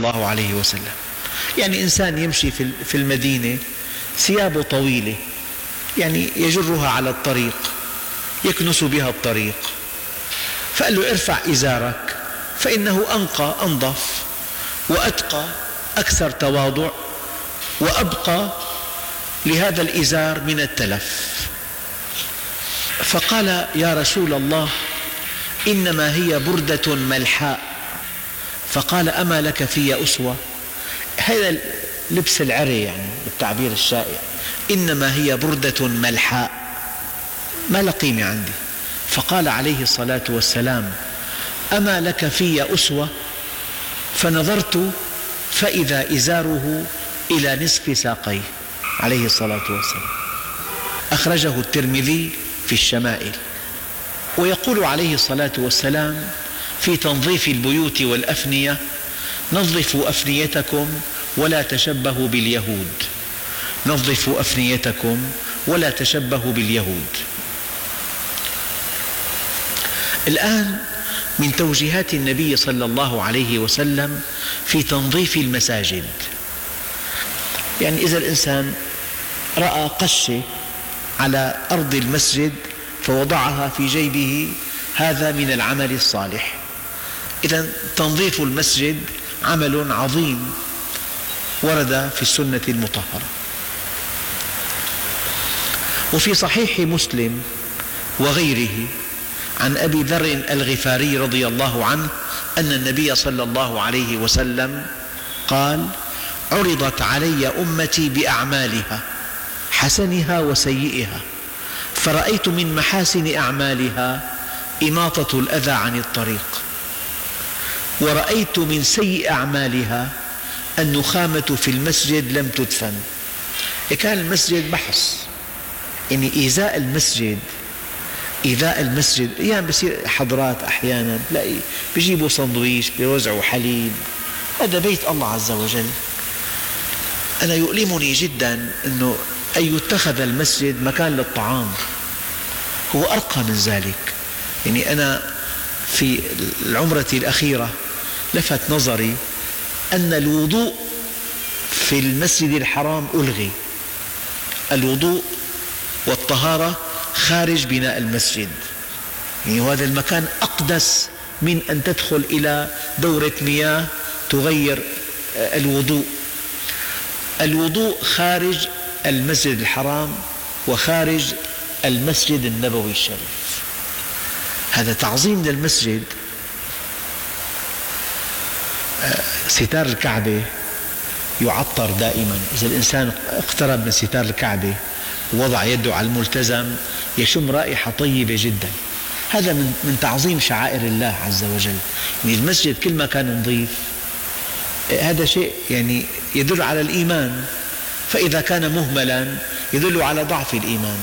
الله عليه وسلم. يعني إنسان يمشي في المدينة ثيابه طويلة، يعني يجرها على الطريق، يكنس بها الطريق، فقال له ارفع إزارك فإنه أنقى، أنظف وأتقى، أكثر تواضع وأبقى لهذا الإزار من التلف. فقال يا رسول الله إنما هي بردة ملحاء. فقال أما لك في أسوة؟ هذا لبس العري يعني بالتعبير الشائع، إنما هي بردة ملحاء ما لها قيمة عندي. فقال عليه الصلاة والسلام أما لك في أسوة؟ فنظرت فإذا إزاره إلى نصف ساقيه عليه الصلاة والسلام. أخرجه الترمذي في الشمائل. ويقول عليه الصلاة والسلام في تنظيف البيوت والأفنية نظفوا أفنيتكم ولا تشبهوا باليهود، نظفوا أفنيتكم ولا تشبهوا باليهود. الآن من توجيهات النبي صلى الله عليه وسلم في تنظيف المساجد، يعني إذا الإنسان رأى قشة على أرض المسجد فوضعها في جيبه هذا من العمل الصالح. إذن تنظيف المسجد عمل عظيم ورد في السنة المطهرة. وفي صحيح مسلم وغيره عن أبي ذر الغفاري رضي الله عنه أن النبي صلى الله عليه وسلم قال عرضت علي أمتي بأعمالها حسنها وسيئها، فرأيت من محاسن أعمالها إماطة الأذى عن الطريق، ورأيت من سيء أعمالها النخامة في المسجد لم تدفن. كان المسجد بحث، يعني إيذاء المسجد أيام بصير حضرات أحيانا تلاقي بيجيبوا سندويش بيوزعوا حليب، هذا بيت الله عز وجل. أنا يؤلمني جدا أنه أن يتخذ المسجد مكان للطعام، هو أرقى من ذلك. يعني أنا في العمرة الأخيرة لفت نظري أن الوضوء في المسجد الحرام ألغي، الوضوء والطهارة خارج بناء المسجد. يعني هذا المكان أقدس من أن تدخل إلى دورة مياه تغير الوضوء. الوضوء خارج المسجد الحرام وخارج المسجد النبوي الشريف، هذا تعظيم للمسجد. ستار الكعبة يعطر دائما، إذا الإنسان اقترب من ستار الكعبة ووضع يده على الملتزم يشم رائحة طيبة جدا، هذا من تعظيم شعائر الله عز وجل. يعني المسجد كل ما كان نظيف هذا شيء يعني يدل على الإيمان، فإذا كان مهملا يدل على ضعف الإيمان.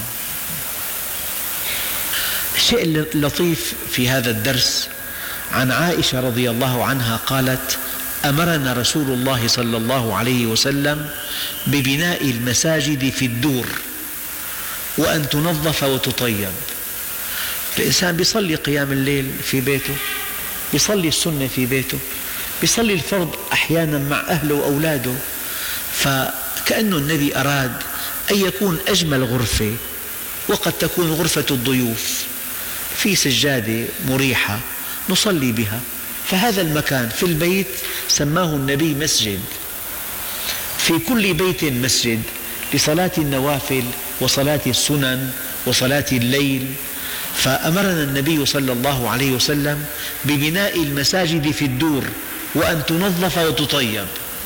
الشيء اللطيف في هذا الدرس عن عائشة رضي الله عنها قالت أمرنا رسول الله صلى الله عليه وسلم ببناء المساجد في الدور وأن تنظف وتطيب. الإنسان بيصلي قيام الليل في بيته، بيصلي السنة في بيته، بيصلي الفرض أحيانا مع أهله وأولاده، فكأنه النبي أراد أن يكون أجمل غرفة، وقد تكون غرفة الضيوف في سجادة مريحة نصلي بها. فهذا المكان في البيت سماه النبي مسجد، في كل بيت مسجد لصلاة النوافل وصلاة السنن وصلاة الليل. فأمرنا النبي صلى الله عليه وسلم ببناء المساجد في الدور وأن تنظف وتطيب.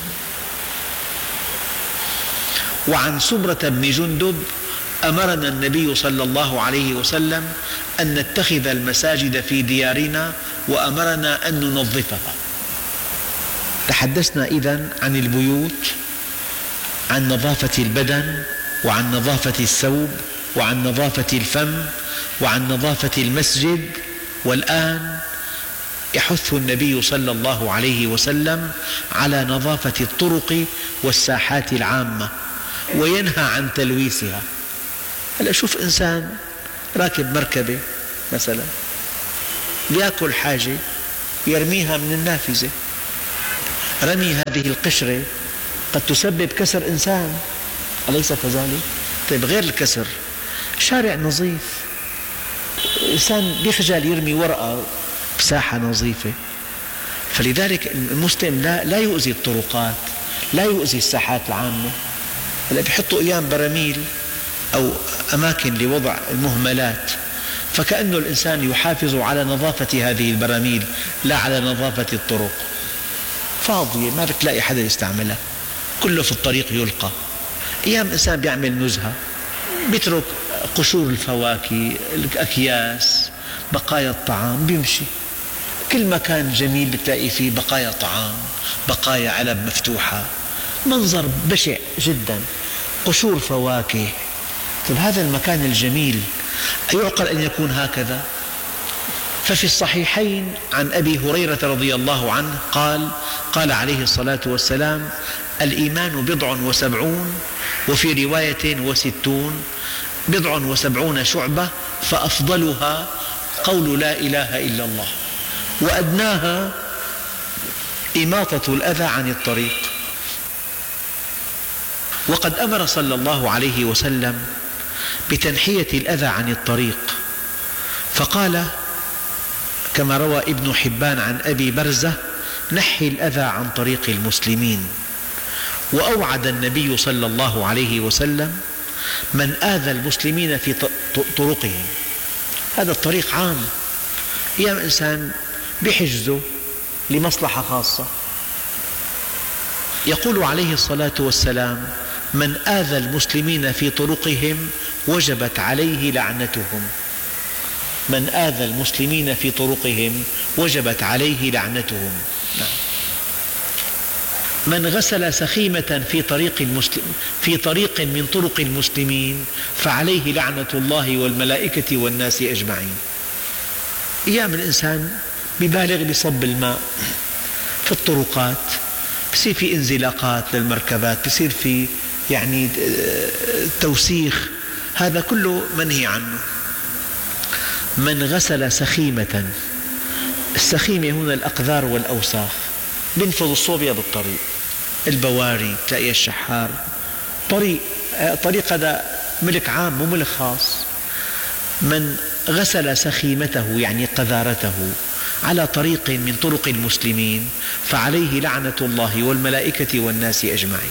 وعن سمرة بن جندب أمرنا النبي صلى الله عليه وسلم أن نتخذ المساجد في ديارنا وأمرنا أن ننظفها. تحدثنا إذن عن البيوت، عن نظافة البدن، وعن نظافة الثوب، وعن نظافة الفم، وعن نظافة المسجد. والآن يحث النبي صلى الله عليه وسلم على نظافة الطرق والساحات العامة وينهى عن تلويثها. هلأ شوف إنسان راكب مركبة مثلا بيأكل حاجة يرميها من النافذة، رمي هذه القشرة قد تسبب كسر إنسان، أليس كذلك؟ طيب غير الكسر، شارع نظيف، إنسان بيخجل يرمي ورقة بساحة نظيفة. فلذلك المسلم لا يؤذي الطرقات، لا يؤذي الساحات العامة. هلا بيحطوا أيام براميل أو أماكن لوضع المهملات، فكأنه الإنسان يحافظ على نظافة هذه البراميل لا على نظافة الطرق. فاضية ما بتلاقي حدا يستعملها، كله في الطريق يلقى. أيام إنسان بيعمل نزهة بيترك قشور الفواكه، الأكياس، بقايا الطعام، بيمشي كل مكان جميل بتلاقي فيه بقايا طعام، بقايا علب مفتوحة، منظر بشع جدا، قشور فواكه. طيب هذا المكان الجميل أيعقل أن يكون هكذا؟ ففي الصحيحين عن أبي هريرة رضي الله عنه قال عليه الصلاة والسلام: الإيمان 70 وفي رواية 60 70 شعبة، فأفضلها قول لا إله إلا الله، وأدناها إماطة الأذى عن الطريق. وقد أمر صلى الله عليه وسلم بتنحية الأذى عن الطريق، فقال كما روى ابن حبان عن أبي برزة: نحي الأذى عن طريق المسلمين. وأوعد النبي صلى الله عليه وسلم من آذى المسلمين في طرقهم. هذا الطريق عام، أيام إنسان بحجزه لمصلحة خاصة. يقول عليه الصلاة والسلام: من آذى المسلمين في طرقهم وجبت عليه لعنتهم. من آذى المسلمين في طرقهم وجبت عليه لعنتهم. من غسل سخيمة في طريق من طرق المسلمين فعليه لعنة الله والملائكة والناس أجمعين. أيام الإنسان ببالغ بصب الماء في الطرقات، بصير في انزلاقات للمركبات، بصير في توسيخ، هذا كله منهي عنه. من غسل سخيمة، السخيمة هنا الأقذار والأوساخ، بينفض الصوبيا بالطريق، البواري تلاقي الشحار، طريق هذا ملك عام مو ملك خاص. من غسل سخيمته يعني قذارته على طريق من طرق المسلمين فعليه لعنة الله والملائكة والناس أجمعين.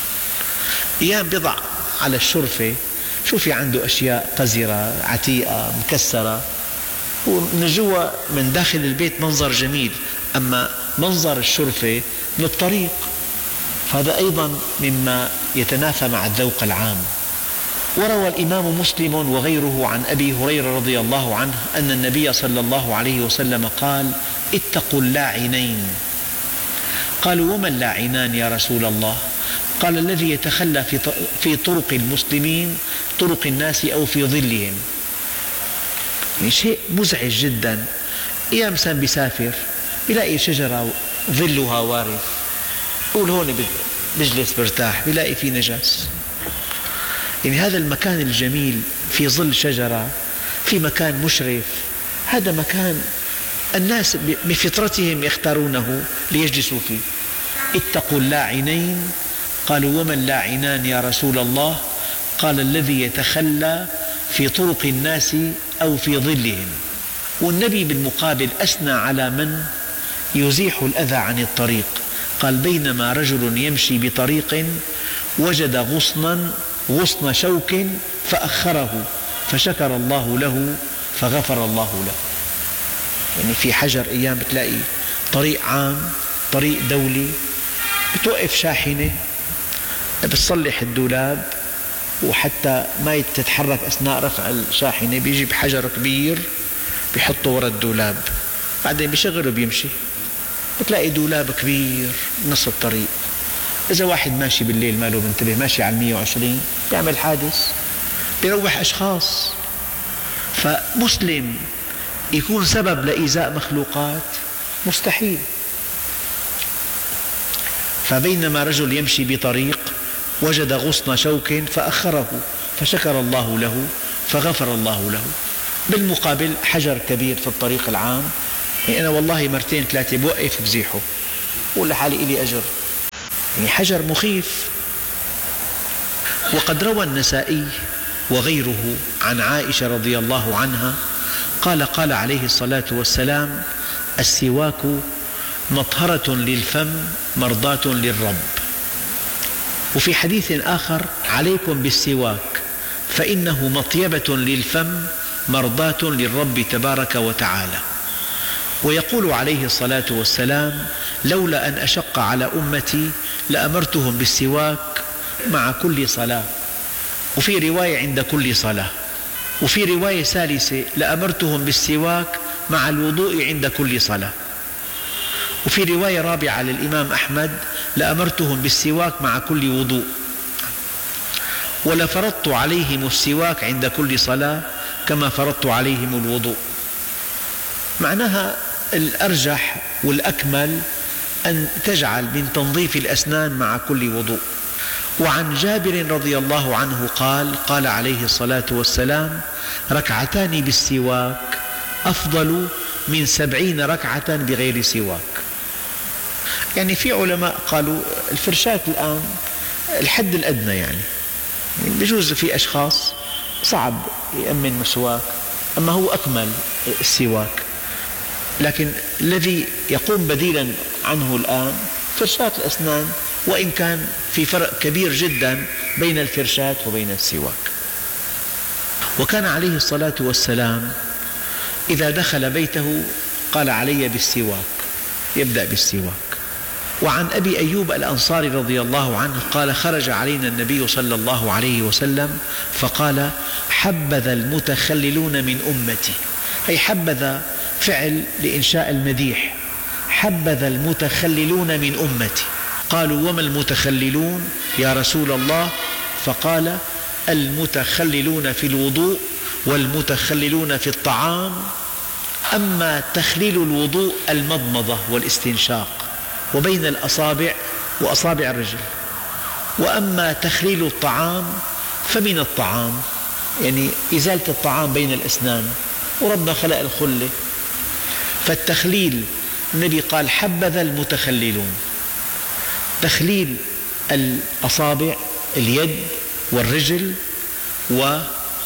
أيام بضع على الشرفة، شوفي عنده أشياء قذرة عتيقة مكسرة، ومن جوا من داخل البيت منظر جميل، أما منظر الشرفة من الطريق، فهذا أيضا مما يتنافى مع الذوق العام. وروى الإمام مسلم وغيره عن أبي هريرة رضي الله عنه أن النبي صلى الله عليه وسلم قال: اتقوا اللاعنين. قالوا: وما اللاعنان يا رسول الله؟ قال: الذي يتخلى في طرق المسلمين، طرق الناس أو في ظلهم. يعني شيء مزعج جدا. أيام إنسان بيسافر بيلاقي شجرة ظلها وارف، يقول هون بجلس برتاح، بيلاقي فيه نجس. يعني هذا المكان الجميل في ظل شجرة، في مكان مشرف، هذا مكان الناس بفطرتهم يختارونه ليجلسوا فيه. اتقوا اللاعنين. قالوا: وما اللاعنان يا رسول الله؟ قال: الذي يتخلى في طرق الناس أو في ظلهم. والنبي بالمقابل أثنى على من يزيح الأذى عن الطريق، قال: بينما رجل يمشي بطريق وجد غصن شوك فأخره فشكر الله له فغفر الله له. يعني في حجر أيام بتلاقي طريق عام، طريق دولي، بتوقف شاحنة بتصلح الدولاب، وحتى ما تتحرك أثناء رفع الشاحنة بيجيب حجر كبير بيحطه وراء الدولاب، بعدين بيشغله بيمشي، بتلاقي دولاب كبير نص الطريق. إذا واحد ماشي بالليل ما له منتبه، ماشي على 120 يعمل حادث، بيروح أشخاص. فمسلم يكون سبب لإيذاء مخلوقات مستحيل. فبينما رجل يمشي بطريق وجد غصن شوك فأخره فشكر الله له فغفر الله له. بالمقابل حجر كبير في الطريق العام، يعني أنا والله مرتين ثلاثة بوقف بزيحه، قول لحالي إلي أجر، يعني حجر مخيف. وقد روى النسائي وغيره عن عائشة رضي الله عنها قال عليه الصلاة والسلام: السواك مطهرة للفم مرضاة للرب. وفي حديث آخر: عليكم بالسواك فإنه مطيبة للفم مرضاة للرب تبارك وتعالى. ويقول عليه الصلاة والسلام: لولا أن أشق على أمتي لأمرتهم بالسواك مع كل صلاة، وفي رواية عند كل صلاة، وفي رواية ثالثة: لأمرتهم بالسواك مع الوضوء عند كل صلاة، وفي رواية رابعة للإمام أحمد: لأمرتهم بالسواك مع كل وضوء، ولفرضت عليهم السواك عند كل صلاة كما فرضت عليهم الوضوء. معناها الأرجح والأكمل أن تجعل من تنظيف الأسنان مع كل وضوء. وعن جابر رضي الله عنه قال عليه الصلاة والسلام: ركعتان بالسواك أفضل من 70 ركعة بغير سواك. يعني في علماء قالوا الفرشاة الآن الحد الأدنى، يعني بجوز في أشخاص صعب يأمن مسواك، أما هو أكمل السواك، لكن الذي يقوم بديلا عنه الآن فرشاة الأسنان، وإن كان في فرق كبير جدا بين الفرشاة وبين السواك. وكان عليه الصلاة والسلام إذا دخل بيته قال: علي بالسواك، يبدأ بالسواك. وعن أبي أيوب الأنصاري رضي الله عنه قال: خرج علينا النبي صلى الله عليه وسلم فقال: حبذا المتخللون من أمتي. أي حبذا فعل لإنشاء المديح، حبذا المتخللون من أمتي. قالوا: وما المتخللون يا رسول الله؟ فقال: المتخللون في الوضوء والمتخللون في الطعام. أما تخليل الوضوء المضمضة والاستنشاق وبين الأصابع وأصابع الرجل، وأما تخليل الطعام فمن الطعام، يعني إزالة الطعام بين الأسنان، وربنا خلق الخلة. فالتخليل النبي قال: حبذا المتخللون، تخليل الأصابع اليد والرجل وما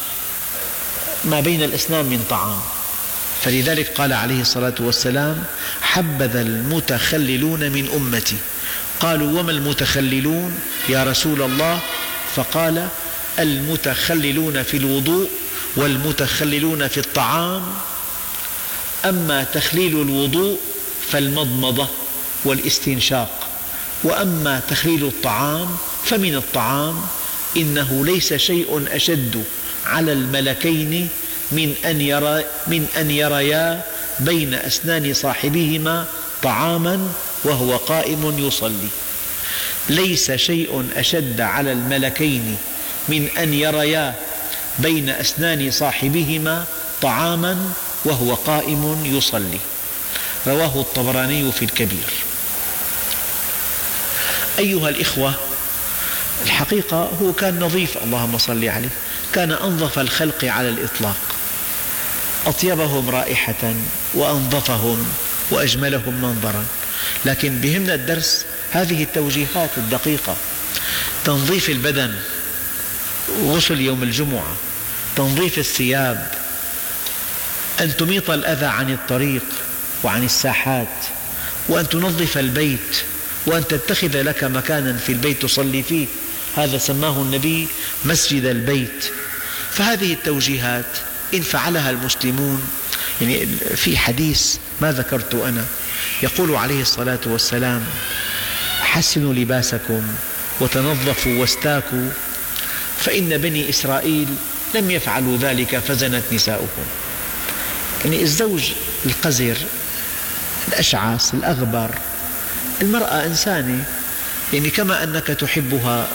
بين الأسنان من طعام. فلذلك قال عليه الصلاة والسلام: حبذا المتخللون من أمتي. قالوا: وما المتخللون يا رسول الله؟ فقال: المتخللون في الوضوء والمتخللون في الطعام. أما تخليل الوضوء فالمضمضة والاستنشاق، وأما تخليل الطعام فمن الطعام. إنه ليس شيء أشد على الملكين من أن يريا بين أسنان صاحبهما طعاما وهو قائم يصلي. ليس شيء أشد على الملكين من أن يريا بين أسنان صاحبهما طعاما وهو قائم يصلي. رواه الطبراني في الكبير. أيها الإخوة، الحقيقة هو كان نظيف، اللهم صل عليه، كان أنظف الخلق على الإطلاق، أطيبهم رائحة وأنظفهم وأجملهم منظرا. لكن بهمنا الدرس هذه التوجيهات الدقيقة: تنظيف البدن، غسل يوم الجمعة، تنظيف الثياب، أن تميط الأذى عن الطريق وعن الساحات، وأن تنظف البيت، وأن تتخذ لك مكانا في البيت تصلي فيه. هذا سماه النبي مسجد البيت. فهذه التوجيهات إن فعلها المسلمون، يعني في حديث ما ذكرت أنا يقول عليه الصلاة والسلام: حسنوا لباسكم وتنظفوا واستاكوا، فإن بني إسرائيل لم يفعلوا ذلك فزنت نساؤهم. يعني الزوج القذر الأشعث الأغبر، المرأة إنسانة، يعني كما أنك تحبها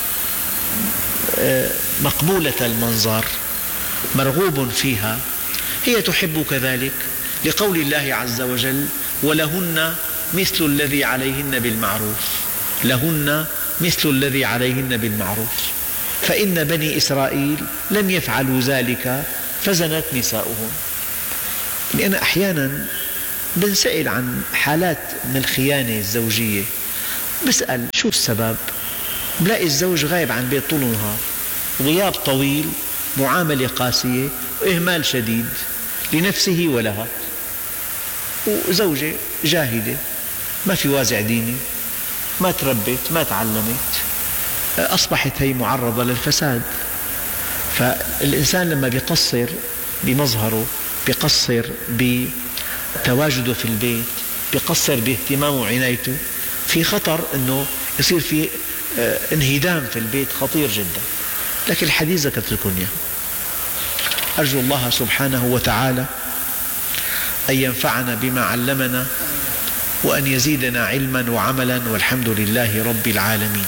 مقبولة المنظر مرغوب فيها، هي تحب كذلك، لقول الله عز وجل: ولهن مثل الذي عليهن بالمعروف. لهن مثل الذي عليهن بالمعروف. فإن بني إسرائيل لم يفعلوا ذلك فزنت نساؤهم. لأن أحيانا بنسأل عن حالات من الخيانة الزوجية، بسأل شو السبب، بلاقي الزوج غايب عن بيت طول النهار، غياب طويل، معاملة قاسية، وإهمال شديد لنفسه ولها، وزوجة جاهلة ما في وازع ديني، ما تربت ما تعلمت، أصبحت هي معرضة للفساد. فالإنسان لما بيقصر بمظهره، بيقصر بتواجده في البيت، بيقصر باهتمامه وعنايته، في خطر أنه يصير في انهدام في البيت خطير جدا. لكن الحديث ذكرت لكم إياه. أرجو الله سبحانه وتعالى أن ينفعنا بما علمنا وأن يزيدنا علما وعملا، والحمد لله رب العالمين.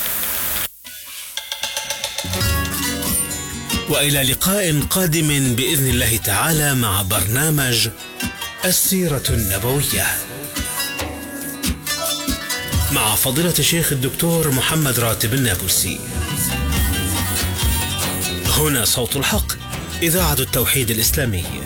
وإلى لقاء قادم بإذن الله تعالى مع برنامج السيرة النبوية مع فضيلة الشيخ الدكتور محمد راتب النابلسي. هنا صوت الحق، إذاعة التوحيد الإسلامي.